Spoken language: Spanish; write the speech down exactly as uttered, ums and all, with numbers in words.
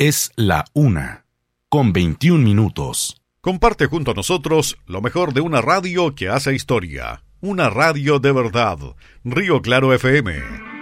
Es la una, con veintiún minutos. Comparte junto a nosotros lo mejor de una radio que hace historia. Una radio de verdad. Río Claro F M.